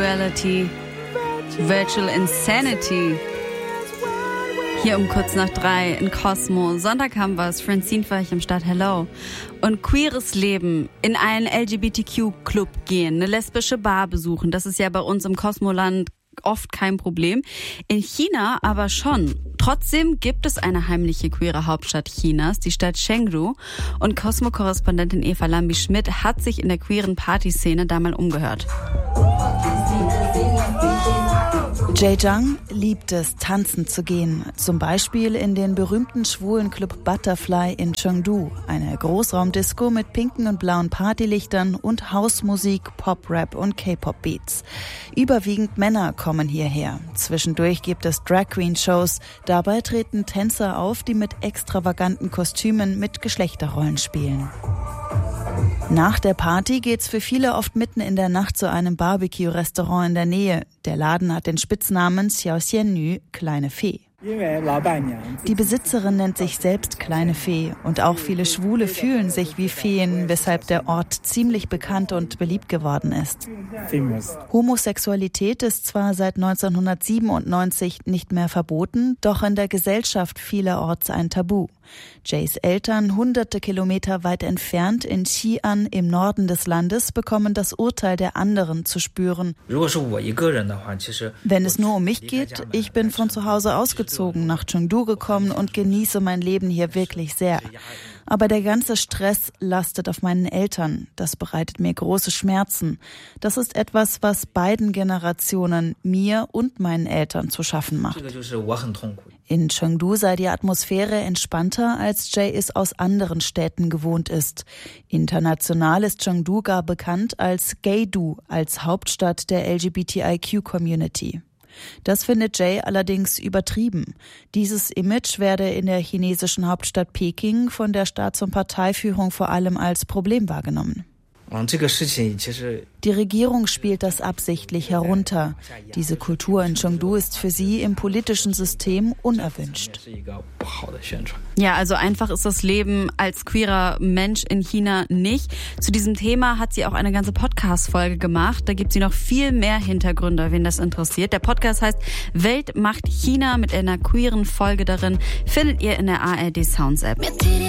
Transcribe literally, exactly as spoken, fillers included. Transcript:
Reality, Virtual Insanity. Hier um kurz nach drei in Cosmo. Sonntag haben wir es. Francine war ich am Start. Hello. Und queeres Leben, in einen L G B T Q-Club gehen, eine lesbische Bar besuchen, das ist ja bei uns im Cosmoland oft kein Problem. In China aber schon. Trotzdem gibt es eine heimliche queere Hauptstadt Chinas, die Stadt Chengdu. Und Cosmo-Korrespondentin Eva Lambi-Schmidt hat sich in der queeren Partyszene da mal umgehört. Jay Zhang liebt es, tanzen zu gehen. Zum Beispiel in den berühmten schwulen Club Butterfly in Chengdu. Eine Großraumdisco mit pinken und blauen Partylichtern und Hausmusik, Pop-Rap und K-Pop-Beats. Überwiegend Männer kommen hierher. Zwischendurch gibt es Drag-Queen-Shows. Dabei treten Tänzer auf, die mit extravaganten Kostümen mit Geschlechterrollen spielen. Nach der Party geht's für viele oft mitten in der Nacht zu einem Barbecue-Restaurant in der Nähe. Der Laden hat den Spitznamen Xiao Xianyu, kleine Fee. Die Besitzerin nennt sich selbst Kleine Fee und auch viele Schwule fühlen sich wie Feen, weshalb der Ort ziemlich bekannt und beliebt geworden ist. Homosexualität ist zwar seit neunzehnhundertsiebenundneunzig nicht mehr verboten, doch in der Gesellschaft vielerorts ein Tabu. Jays Eltern, hunderte Kilometer weit entfernt in Xi'an im Norden des Landes, bekommen das Urteil der anderen zu spüren. Wenn es nur um mich geht, ich bin von zu Hause ausgezogen, nach Chengdu gekommen und genieße mein Leben hier wirklich sehr. Aber der ganze Stress lastet auf meinen Eltern. Das bereitet mir große Schmerzen. Das ist etwas, was beiden Generationen, mir und meinen Eltern, zu schaffen macht. In Chengdu sei die Atmosphäre entspannter, als Jay es aus anderen Städten gewohnt ist. International ist Chengdu gar bekannt als Gaydu, als Hauptstadt der L G B T I Q-Community. Das findet Jay allerdings übertrieben. Dieses Image werde in der chinesischen Hauptstadt Peking von der Staats- und Parteiführung vor allem als Problem wahrgenommen. Die Regierung spielt das absichtlich herunter. Diese Kultur in Chengdu ist für sie im politischen System unerwünscht. Ja, also einfach ist das Leben als queerer Mensch in China nicht. Zu diesem Thema hat sie auch eine ganze Podcast-Folge gemacht. Da gibt sie noch viel mehr Hintergründe, wen das interessiert. Der Podcast heißt Welt macht China mit einer queeren Folge darin. Findet ihr in der A R D Sounds App.